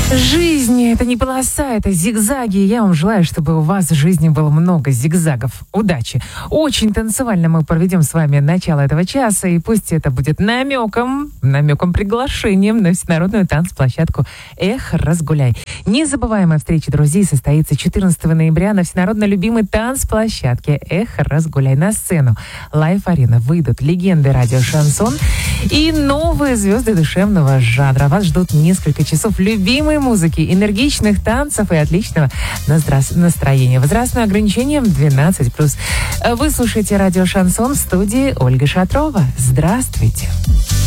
Жизнь — это не полоса, это зигзаги. Я вам желаю, чтобы у вас в жизни было много зигзагов. Удачи! Очень танцевально мы проведем с вами начало этого часа, и пусть это будет намеком приглашением на всенародную танцплощадку «Эх, разгуляй». Незабываемая встреча друзей состоится 14 ноября на всенародно любимой танцплощадке «Эх, разгуляй». На сцену Лайф-арена выйдут легенды радио «Шансон» и новые звезды душевного жанра. Вас ждут несколько часов любимой музыки, энергичных танцев и отличного настроения. Возрастное ограничение 12+. Вы слушаете радио «Шансон», в студии Ольга Шатрова. Здравствуйте.